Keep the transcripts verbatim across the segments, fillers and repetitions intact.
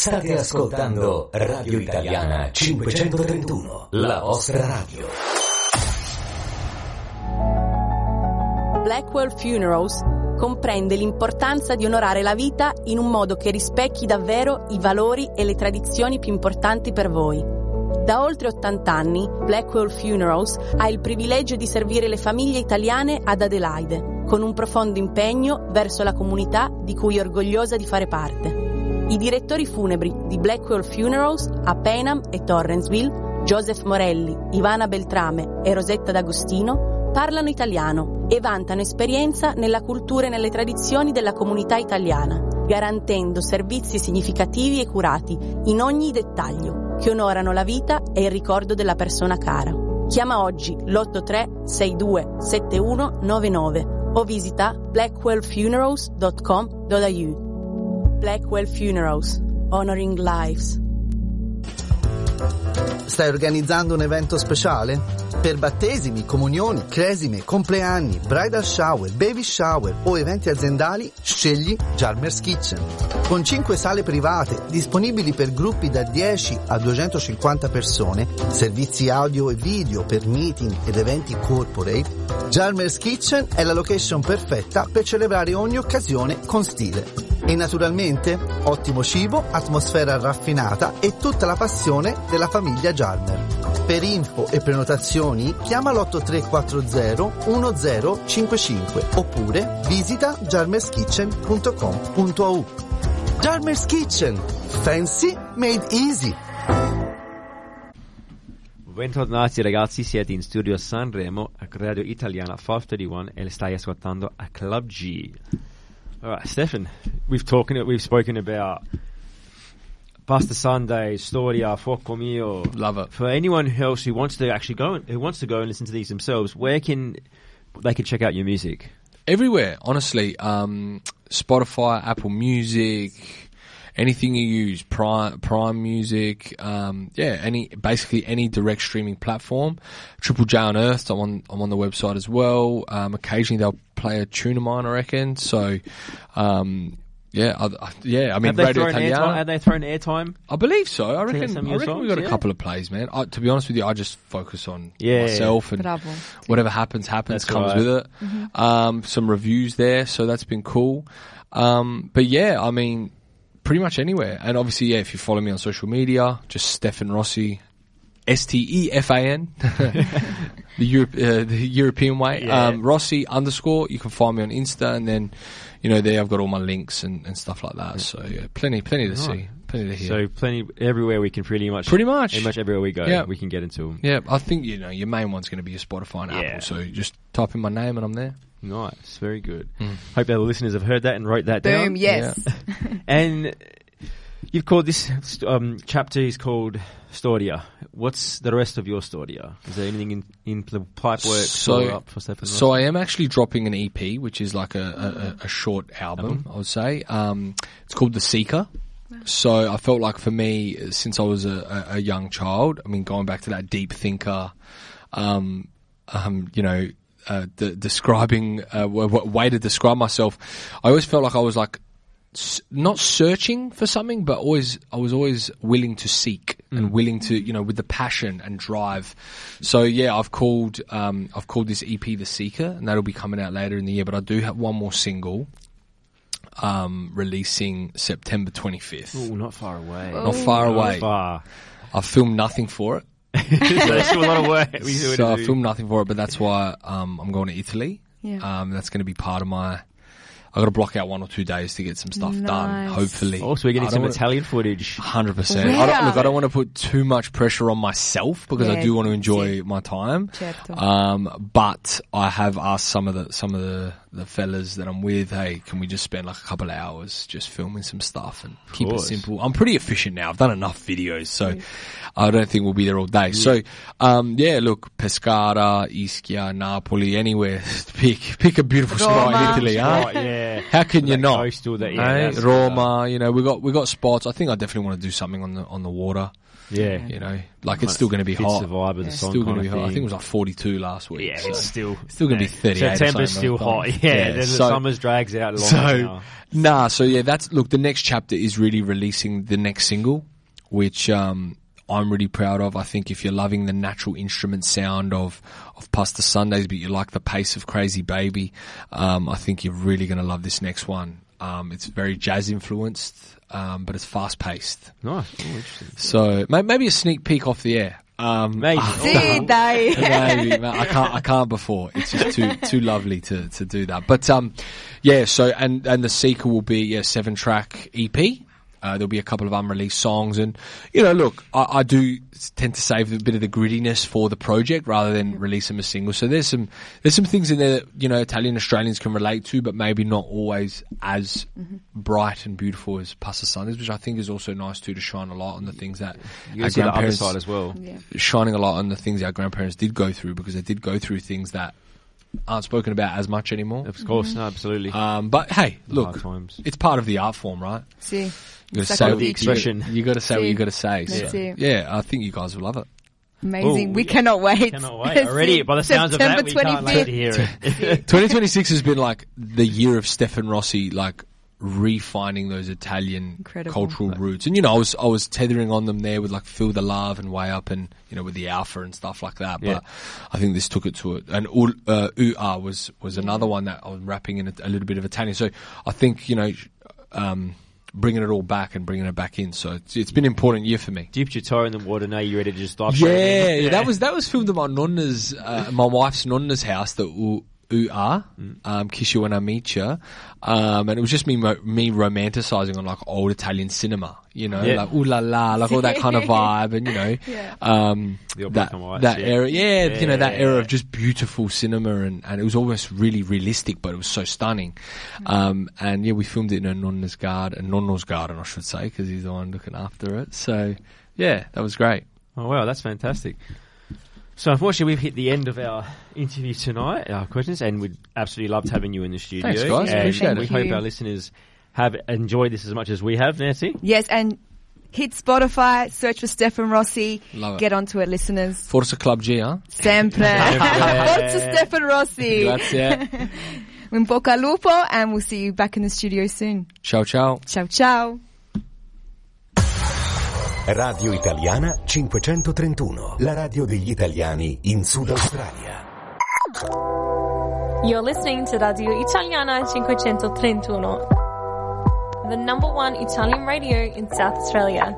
State ascoltando Radio Italiana cinquecentotrentuno, la vostra radio. Blackwell Funerals comprende l'importanza di onorare la vita in un modo che rispecchi davvero i valori e le tradizioni più importanti per voi. Da oltre ottanta anni, Blackwell Funerals ha il privilegio di servire le famiglie italiane ad Adelaide, con un profondo impegno verso la comunità di cui è orgogliosa di fare parte. I direttori funebri di Blackwell Funerals a Payneham e Torrensville, Joseph Morelli, Ivana Beltrame e Rosetta D'Agostino, parlano italiano e vantano esperienza nella cultura e nelle tradizioni della comunità italiana, garantendo servizi significativi e curati in ogni dettaglio, che onorano la vita e il ricordo della persona cara. Chiama oggi l'otto tre sei due sette uno nove nove o visita blackwell funerals dot com dot a u. Blackwell Funerals, honoring lives. Stai organizzando un evento speciale? Per battesimi, comunioni, cresime, compleanni, bridal shower, baby shower o eventi aziendali, scegli Jarmer's Kitchen. Con cinque sale private disponibili per gruppi da dieci a duecentocinquanta persone, servizi audio e video per meeting ed eventi corporate, Jarmer's Kitchen è la location perfetta per celebrare ogni occasione con stile. E naturalmente ottimo cibo, atmosfera raffinata e tutta la passione della famiglia Jarmer. Per info e prenotazioni chiama l'otto tre quattro zero uno zero cinque cinque oppure visita jarmers kitchen punto com punto a u. Jarmer's Kitchen, fancy made easy. Bentornati ragazzi, siete in studio Sanremo a Radio Italiana cinquecentotrentuno e stai ascoltando a Club G. All right, Stefan, we've talking, we've spoken about Pasta Sunday, Storia, Fuoco Mio. Love it. For anyone else who wants to actually go, who wants to go and listen to these themselves, where can they can check out your music? Everywhere, honestly. Um, Spotify, Apple Music, anything you use, Prime, Prime Music, um, yeah, any, basically any direct streaming platform. Triple J Unearthed, I'm on, I'm on the website as well. Um, occasionally they'll play a tune of mine, I reckon. So, um, yeah, I, I, yeah, I mean, have they Radio thrown Italiana. airtime? Have they thrown airtime? I believe so. I reckon, some of I your reckon we songs, got a yeah? couple of plays, man. I, to be honest with you, I just focus on Yeah. myself and Bravo. whatever happens, happens, That's comes right. with it. Um, some reviews there, so that's been cool. Um, but yeah, I mean, pretty much anywhere. And obviously, yeah, if you follow me on social media, just Stefan Rossi, S T E F A N, the, Europe, uh, the European way. Yeah. Um, Rossi underscore, you can find me on Insta, and then, you know, there I've got all my links and, and stuff like that. So yeah, plenty, plenty to see, plenty to hear. So plenty everywhere we can pretty much, Pretty much. pretty much everywhere we go, Yeah. we can get into them. Yeah, I think, you know, your main one's going to be your Spotify and Yeah. Apple. So just type in my name and I'm there. Nice, very good. Hope our listeners have heard that and wrote that down. Boom, yes. And you've called this um, chapter is called Storia. What's the rest of your Storia? Is there anything in, in the pipe work So, up for Stefan so Rossi? I am actually dropping an E P, which is like a, a, a short album, I would say. Um, it's called The Seeker. So I felt like for me, since I was a, a, a young child, I mean, going back to that deep thinker, um, um, you know, uh, de- describing, uh, w- w- way to describe myself, I always felt like I was like, s- not searching for something, but always, I was always willing to seek and willing to, you know, with the passion and drive. So yeah, I've called, um, I've called this E P The Seeker, and that'll be coming out later in the year, but I do have one more single, um, releasing September twenty-fifth. Ooh, not far away. Not far Not away. far. I've filmed nothing for it. That's still a lot of work. We do it So I to- filmed nothing for it, but that's why um, I'm going to Italy. Yeah. Um, that's going to be part of my. I got to block out one or two days to get some stuff done. Nice. Hopefully. Oh, so we're getting I some don't wanna- Italian footage. Hundred percent. I don't, look, I don't want to put too much pressure on myself because I Yeah, do want to sì. enjoy my time. Certo. Um, but I have asked some of the some of the, the fellas that I'm with, hey, can we just spend like a couple of hours just filming some stuff and keep it course. simple? I'm pretty efficient now. I've done enough videos, so I don't think we'll be there all day. So, um, yeah, look, Pescara, Ischia, Napoli, anywhere. Pick pick a beautiful spot in Roma. Italy, huh? Right, yeah. yeah. How can you That not? coastal that- yeah, Eh? that's Roma, you know, we got we got spots. I think I definitely want to do something on the on the water. Yeah. You know, like it's still going to be Fits hot. the vibe of the It's song still going to kind be of hot. I thing. think it was like forty-two last week. Yeah, so it's still it's still going to be thirty-eight. or September's something, still I think. hot. Yeah, then so, the summer's drags out long so now. nah. So yeah, that's look. The next chapter is really releasing the next single, which um, I'm really proud of. I think if you're loving the natural instrument sound of of Pasta Sundays, but you like the pace of Crazy Baby, um, I think you're really going to love this next one. Um, it's very jazz influenced, um, but it's fast paced. Nice. Oh, interesting. So may- maybe a sneak peek off the air. Um, Maybe. Sì, dai. Maybe, man, I can't. I can't before. It's just too too lovely to to do that. But um, yeah. So and and the sequel will be yeah seven track E P. Uh, there'll be a couple of unreleased songs, and you know, look, I, I do tend to save a bit of the grittiness for the project rather than release them as singles. So there's some there's some things in there that you know Italian Australians can relate to, but maybe not always as mm-hmm. bright and beautiful as Pasta Sundays, which I think is also nice too to shine a lot on the things that You our see the other grandparents side as well. Yeah. shining a lot on the things our grandparents did go through, because they did go through things that aren't spoken about as much anymore. Of course, no, absolutely. Um, but hey, look, Hard times. it's part of the art form, right? Sì. You got to Sacco say di what the you expression. gotta- You got to say what Sì. you got to say. So, That's it. yeah, I think you guys will love it. Amazing. Oh, we yeah. cannot wait. Cannot wait. Already, by the sounds September of that, we can't wait to twenty-fifth. hear it. twenty twenty-six has been like the year of Stefan Rossi, like refining those Italian Incredible. cultural roots. And you know, I was I was tethering on them there with like Feel the Love and Way Up, and you know, with the Alpha and stuff like that. But Yeah. I think this took it to it. And Ul- uh, U A was was another one that I was rapping in a, a little bit of Italian. So I think you know, um, bringing it all back and bringing it back in. So it's, it's been an important year for me. Dipped your toe in the water, now you're ready to just dive Yeah, straight in. yeah, that was that was filmed at my nonna's, uh, my wife's nonna's house, the U U A, um, Kishu and Amicia, um, and it was just me mo- me romanticizing on like old Italian cinema, you know, Yeah. like ooh la la, like all that kind of vibe, and you know, Yeah. um, The old that black and whites, that yeah. era, yeah, you know, that Yeah. era of just beautiful cinema, and, and it was almost really realistic, but it was so stunning, um, and yeah, we filmed it in a nonna's garden, a nonno's garden, I should say, because he's the one looking after it. So yeah, that was great. Oh, wow, that's fantastic. So, unfortunately, we've hit the end of our interview tonight, our questions, and we'd absolutely loved having you in the studio. Thanks, guys. And Appreciate we it. hope Thank you. our listeners have enjoyed this as much as we have, Nancy. Yes, and hit Spotify, search for Stefan Rossi. Love it. Get onto it, listeners. Forza Club G, huh? Sempre. Forza Stefan Rossi. Grazie. Un bocca al lupo, and we'll see you back in the studio soon. Ciao ciao. Ciao, ciao. Radio Italiana cinquecentotrentuno, la radio degli italiani in Sud Australia. You're listening to Radio Italiana cinquecentotrentuno, the number one Italian radio in South Australia.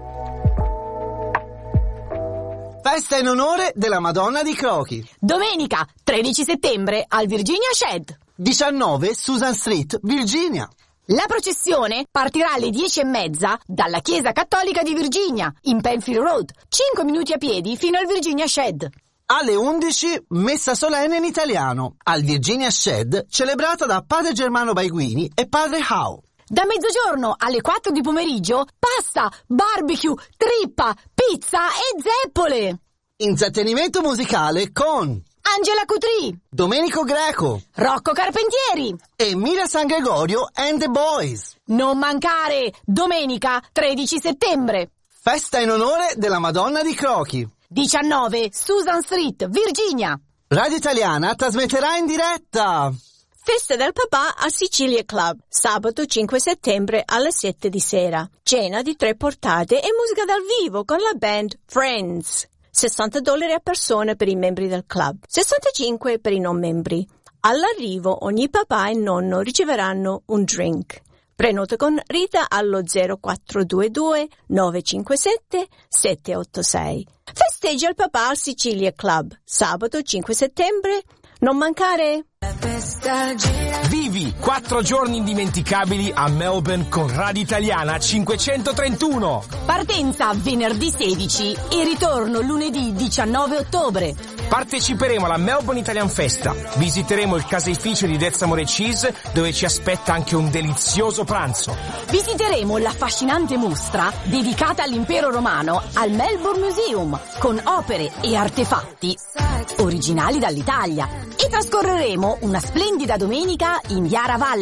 Festa in onore della Madonna di Crochi. Domenica, tredici settembre, al Virginia Shed. diciannove Susan Street, Virginia. La processione partirà alle dieci e mezza dalla Chiesa Cattolica di Virginia, in Penfield Road, cinque minuti a piedi fino al Virginia Shed. Alle undici, messa solenne in italiano, al Virginia Shed, celebrata da padre Germano Baiguini e padre Howe. Da mezzogiorno alle quattro di pomeriggio, pasta, barbecue, trippa, pizza e zeppole. Intrattenimento musicale con Angela Cutri, Domenico Greco Rocco Carpentieri. e Mira San Gregorio and the Boys. Non mancare, domenica, tredici settembre. Festa in onore della Madonna di Crochi. diciannove Susan Street, Virginia. Radio Italiana trasmetterà in diretta. Festa del papà a Sicilia Club, sabato cinque settembre alle sette di sera. Cena di tre portate e musica dal vivo con la band Friends. sessanta dollari a persona per i membri del club, sessantacinque per i non membri. All'arrivo ogni papà e nonno riceveranno un drink. Prenota con Rita allo zero quattro due due nove cinque sette sette otto sei. Festeggia il papà al Sicilia Club, sabato cinque settembre. Non mancare! Vivi quattro giorni indimenticabili a Melbourne con Radio Italiana cinquecentotrentuno. Partenza venerdì sedici e ritorno lunedì diciannove ottobre. Parteciperemo alla Melbourne Italian Festa. Visiteremo il caseificio di Dezzamore Cheese, dove ci aspetta anche un delizioso pranzo. Visiteremo l'affascinante mostra dedicata all'impero romano al Melbourne Museum con opere e artefatti originali dall'Italia e trascorreremo una splendida domenica in Yarra Valley,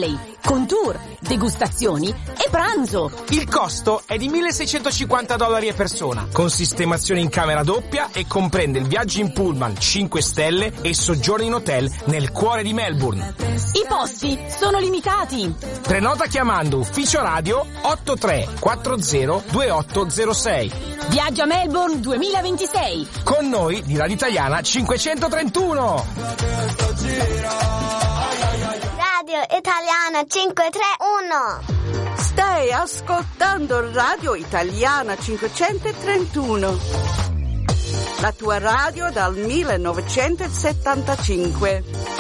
con tour, degustazioni e pranzo. Il costo è di milleseicentocinquanta dollari a persona, con sistemazione in camera doppia e comprende il viaggio in pullman cinque stelle e soggiorno in hotel nel cuore di Melbourne. I posti sono limitati. Prenota chiamando ufficio radio otto tre quattro zero due otto zero sei. Viaggio a Melbourne duemilaventisei. Con noi di Radio Italiana cinquecentotrentuno. Radio Italiana cinquecentotrentuno. Stai ascoltando Radio Italiana cinquecentotrentuno. La tua radio dal millenovecentosettantacinque.